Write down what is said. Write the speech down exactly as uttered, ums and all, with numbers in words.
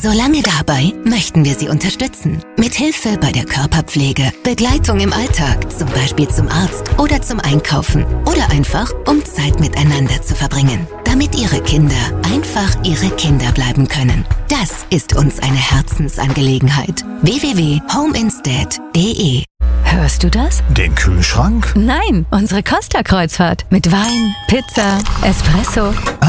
Solange dabei möchten wir Sie unterstützen. Mit Hilfe bei der Körperpflege, Begleitung im Alltag, zum Beispiel zum Arzt oder zum Einkaufen oder einfach, um Zeit miteinander zu verbringen. Damit Ihre Kinder einfach Ihre Kinder bleiben können. Das ist uns eine Herzensangelegenheit. w w w punkt homeinstead punkt d e. Hörst du das? Den Kühlschrank? Nein, unsere Costa-Kreuzfahrt. Mit Wein, Pizza, Espresso.